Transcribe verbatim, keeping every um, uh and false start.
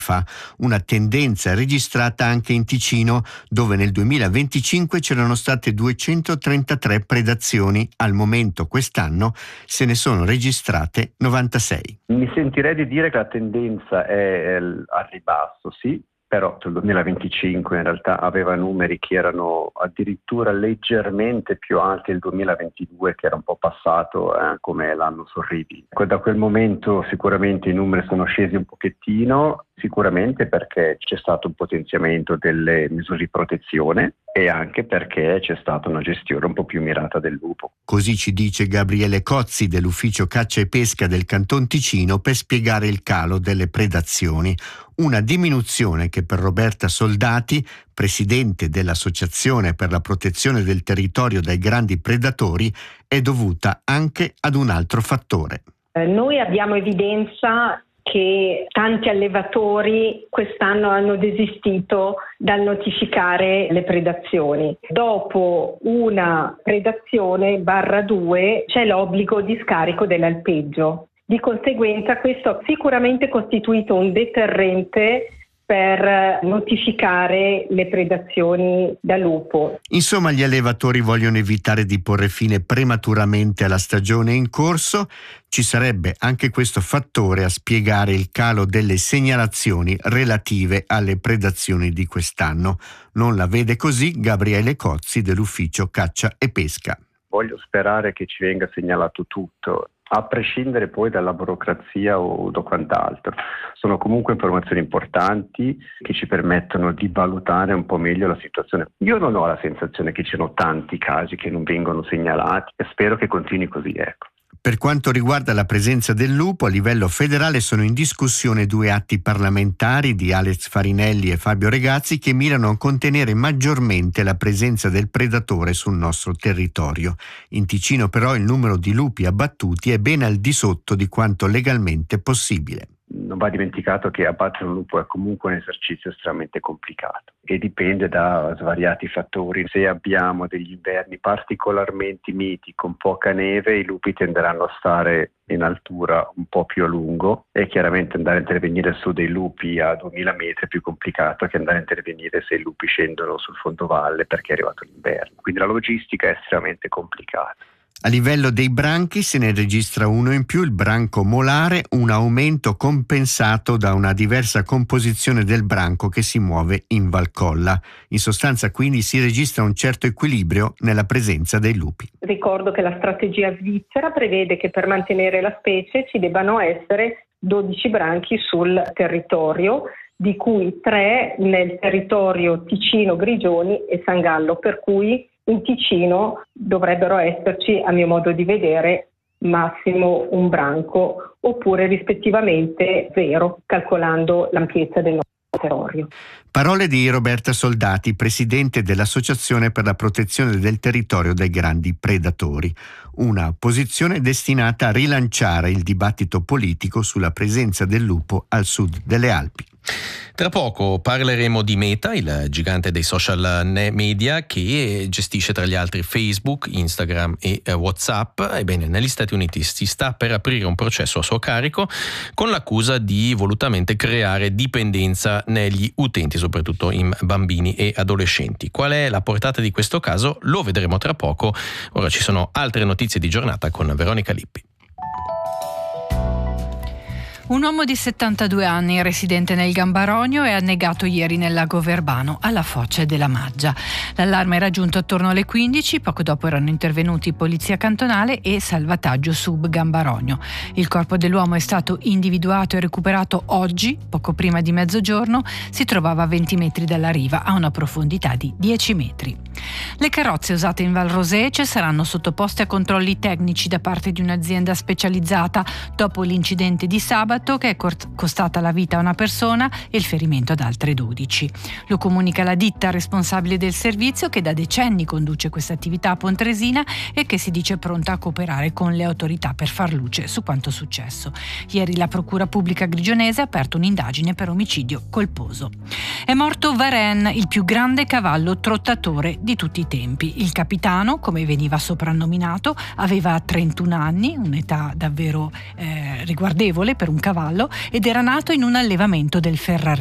fa, una tendenza registrata anche in Ticino, dove nel duemilaventicinque c'erano state duecentotrentatré predazioni. Al momento quest'anno se ne sono registrate novantasei. Mi sentirei di dire che la tendenza è al ribasso, sì, però sul duemilaventicinque in realtà aveva numeri che erano addirittura leggermente più alti del duemilaventidue, che era un po' passato eh, come l'anno sorridi. Da quel momento sicuramente i numeri sono scesi un pochettino, sicuramente perché c'è stato un potenziamento delle misure di protezione e anche perché c'è stata una gestione un po' più mirata del lupo. Così ci dice Gabriele Cozzi dell'Ufficio Caccia e Pesca del Canton Ticino per spiegare il calo delle predazioni. Una diminuzione che per Roberta Soldati, presidente dell'Associazione per la protezione del territorio dai grandi predatori, è dovuta anche ad un altro fattore. Eh, noi abbiamo evidenza che tanti allevatori quest'anno hanno desistito dal notificare le predazioni. Dopo una predazione barra due c'è l'obbligo di scarico dell'alpeggio. Di conseguenza questo ha sicuramente costituito un deterrente per notificare le predazioni da lupo. Insomma, gli allevatori vogliono evitare di porre fine prematuramente alla stagione in corso. Ci sarebbe anche questo fattore a spiegare il calo delle segnalazioni relative alle predazioni di quest'anno. Non la vede così Gabriele Cozzi dell'Ufficio Caccia e Pesca. Voglio sperare che ci venga segnalato tutto, a prescindere poi dalla burocrazia o da quant'altro. Sono comunque informazioni importanti che ci permettono di valutare un po' meglio la situazione. Io non ho la sensazione che ci siano tanti casi che non vengono segnalati e spero che continui così, ecco. Per quanto riguarda la presenza del lupo, a livello federale sono in discussione due atti parlamentari di Alex Farinelli e Fabio Regazzi che mirano a contenere maggiormente la presenza del predatore sul nostro territorio. In Ticino però il numero di lupi abbattuti è ben al di sotto di quanto legalmente possibile. Non va dimenticato che abbattere un lupo è comunque un esercizio estremamente complicato e dipende da svariati fattori. Se abbiamo degli inverni particolarmente miti con poca neve, i lupi tenderanno a stare in altura un po' più a lungo e chiaramente andare a intervenire su dei lupi a duemila metri è più complicato che andare a intervenire se i lupi scendono sul fondovalle perché è arrivato l'inverno. Quindi la logistica è estremamente complicata. A livello dei branchi se ne registra uno in più, il branco molare, un aumento compensato da una diversa composizione del branco che si muove in Valcolla. In sostanza quindi si registra un certo equilibrio nella presenza dei lupi. Ricordo che la strategia svizzera prevede che per mantenere la specie ci debbano essere dodici branchi sul territorio, di cui tre nel territorio Ticino-Grigioni e San Gallo, per cui in Ticino dovrebbero esserci, a mio modo di vedere, massimo un branco, oppure rispettivamente zero, calcolando l'ampiezza del nostro territorio. Parole di Roberta Soldati, presidente dell'Associazione per la protezione del territorio dai grandi predatori. Una posizione destinata a rilanciare il dibattito politico sulla presenza del lupo al sud delle Alpi. Tra poco parleremo di Meta, il gigante dei social media che gestisce tra gli altri Facebook, Instagram e WhatsApp. Ebbene, negli Stati Uniti si sta per aprire un processo a suo carico con l'accusa di volutamente creare dipendenza negli utenti, soprattutto in bambini e adolescenti. Qual è la portata di questo caso? Lo vedremo tra poco. Ora ci sono altre notizie di giornata con Veronica Lippi. Un uomo di settantadue anni, residente nel Gambarogno, è annegato ieri nel lago Verbano, alla foce della Maggia. L'allarme era giunto attorno alle quindici, poco dopo erano intervenuti Polizia Cantonale e Salvataggio Sub Gambarogno. Il corpo dell'uomo è stato individuato e recuperato oggi, poco prima di mezzogiorno. Si trovava a venti metri dalla riva, a una profondità di dieci metri. Le carrozze usate in Val Rosece saranno sottoposte a controlli tecnici da parte di un'azienda specializzata dopo l'incidente di sabato che è costata la vita a una persona e il ferimento ad altre dodici. Lo comunica la ditta responsabile del servizio che da decenni conduce questa attività a Pontresina e che si dice pronta a cooperare con le autorità per far luce su quanto successo. Ieri la Procura Pubblica Grigionese ha aperto un'indagine per omicidio colposo. È morto Varenne, il più grande cavallo trottatore di tutti i tempi. Il capitano, come veniva soprannominato, aveva trentuno anni, un'età davvero eh, riguardevole per un cavallo cavallo ed era nato in un allevamento del Ferrarese.